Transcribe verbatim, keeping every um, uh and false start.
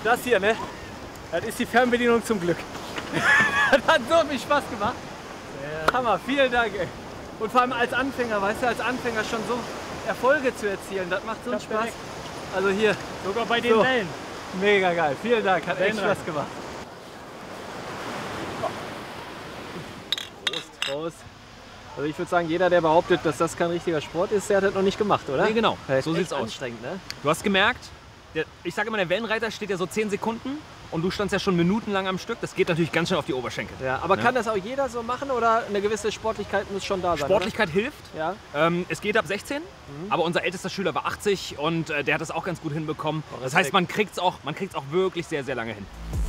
Das hier, ne? Das ist die Fernbedienung zum Glück. Das hat so viel Spaß gemacht. Hammer, vielen Dank, ey. Und vor allem als Anfänger, weißt du, als Anfänger schon so Erfolge zu erzielen, das macht so einen Spaß. Also hier. Sogar bei den so. Wellen. Mega geil, vielen Dank, hat echt Wellenreiten. Spaß gemacht. Prost, Prost. Also ich würde sagen, jeder, der behauptet, dass das kein richtiger Sport ist, der hat das noch nicht gemacht, oder? Nee, genau. Das So ist sieht's echt aus. anstrengend, ne? Du hast gemerkt, der, ich sage immer, der Wellenreiter steht ja so zehn Sekunden und du standst ja schon minutenlang am Stück. Das geht natürlich ganz schön auf die Oberschenkel. Ja, aber Ja. kann das auch jeder so machen oder eine gewisse Sportlichkeit muss schon da sein? Sportlichkeit hilft. Oder? Ähm, es geht ab sechzehn, Mhm. aber unser ältester Schüler war achtzig und äh, der hat das auch ganz gut hinbekommen. Das Respekt. heißt, man kriegt es auch, man kriegt's auch wirklich sehr, sehr lange hin.